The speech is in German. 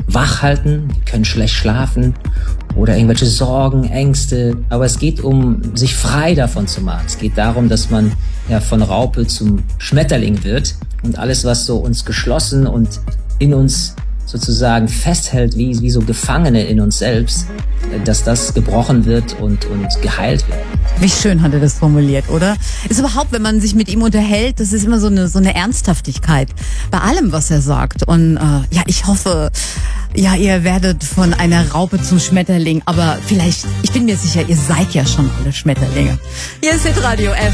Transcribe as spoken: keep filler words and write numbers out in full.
wach halten, die können schlecht schlafen oder irgendwelche Sorgen, Ängste. Aber es geht um, sich frei davon zu machen. Es geht darum, dass man ja von Raupe zum Schmetterling wird und alles, was so uns geschlossen und in uns sozusagen festhält, wie, wie so Gefangene in uns selbst, dass das gebrochen wird und, und geheilt wird. Wie schön hat er das formuliert, oder? Ist überhaupt, wenn man sich mit ihm unterhält, das ist immer so eine, so eine Ernsthaftigkeit bei allem, was er sagt. Und äh, ja, ich hoffe, ja, ihr werdet von einer Raupe zum Schmetterling, aber vielleicht, ich bin mir sicher, ihr seid ja schon alle Schmetterlinge. Hier ist Hitradio F.